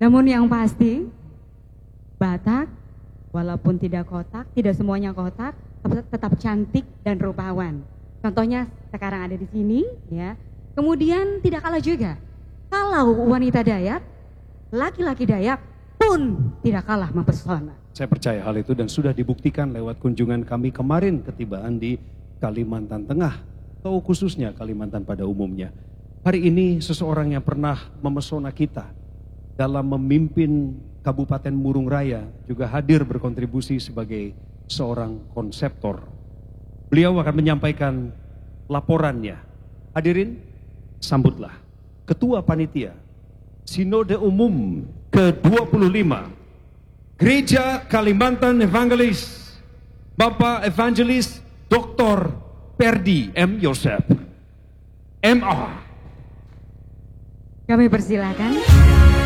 Namun yang pasti, Batak walaupun tidak kotak, tidak semuanya kotak, tetap cantik dan rupawan. Contohnya sekarang ada di sini, ya. Kemudian tidak kalah juga, kalau wanita Dayak, laki-laki Dayak pun tidak kalah mempesona. Saya percaya hal itu dan sudah dibuktikan lewat kunjungan kami kemarin ketibaan di Kalimantan Tengah, atau khususnya Kalimantan pada umumnya. Hari ini seseorang yang pernah memesona kita dalam memimpin Kabupaten Murung Raya juga hadir berkontribusi sebagai seorang konseptor. Beliau akan menyampaikan laporannya. Hadirin, sambutlah Ketua Panitia Sinode Umum ke-25 Gereja Kalimantan Evangelis, Bapak Evangelis Dr. Perdi M. Yosef, MA. Kami persilakan.